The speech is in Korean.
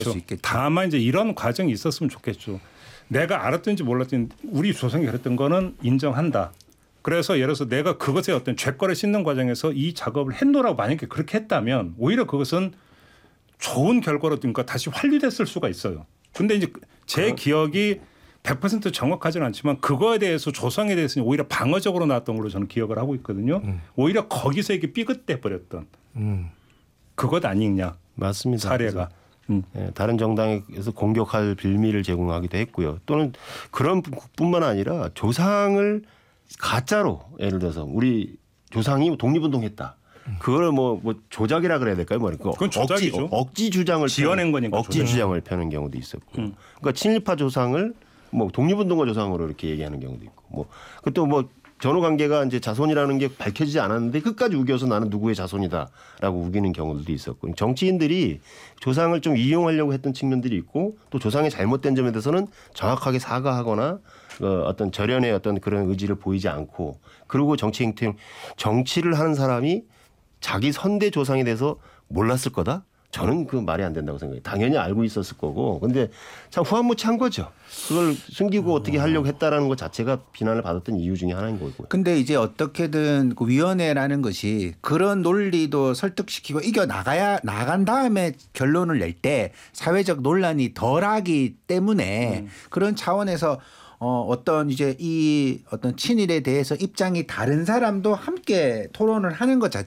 수 있겠죠. 다만 이제 이런 과정이 있었으면 좋겠죠. 내가 알았든지 몰랐든지 우리 조상이 그랬던 거는 인정한다. 그래서 예를 들어서 내가 그것에 어떤 죄과를 씻는 과정에서 이 작업을 했노라고 만약에 그렇게 했다면 오히려 그것은 좋은 결과로 그러니까 다시 환류됐을 수가 있어요. 근데 이제 제 기억이 100% 정확하지는 않지만 그거에 대해서 조상에 대해서는 오히려 방어적으로 나왔던 걸로 저는 기억을 하고 있거든요. 오히려 거기서 이게 삐끗돼 버렸던 그것 아니냐. 맞습니다. 사례가. 예, 다른 정당에서 공격할 빌미를 제공하기도 했고요. 또는 그런 뿐만 아니라 조상을 가짜로 예를 들어서 우리 조상이 독립운동했다. 그걸 뭐 조작이라 그래야 될까요? 뭐 그건 조작이죠. 억지 주장을 지어낸 거니까 억지 조작. 주장을 펴는 경우도 있었고, 그러니까 친일파 조상을 뭐 독립운동가 조상으로 이렇게 얘기하는 경우도 있고, 뭐 그것도 뭐 전후 관계가 이제 자손이라는 게 밝혀지지 않았는데 끝까지 우겨서 나는 누구의 자손이다라고 우기는 경우들도 있었고, 정치인들이 조상을 좀 이용하려고 했던 측면들이 있고, 또 조상의 잘못된 점에 대해서는 정확하게 사과하거나 어떤 절연의 어떤 그런 의지를 보이지 않고, 그리고 정치를 하는 사람이 자기 선대 조상에 대해서 몰랐을 거다? 저는 그 말이 안 된다고 생각해요. 당연히 알고 있었을 거고. 근데 참 후한무치한 거죠. 그걸 숨기고 어떻게 하려고 했다라는 것 자체가 비난을 받았던 이유 중에 하나인 거고요. 근데 이제 어떻게든 그 위원회라는 것이 그런 논리도 설득시키고 나간 다음에 결론을 낼 때 사회적 논란이 덜하기 때문에 그런 차원에서 어떤 이제 이 어떤 친일에 대해서 입장이 다른 사람도 함께 토론을 하는 것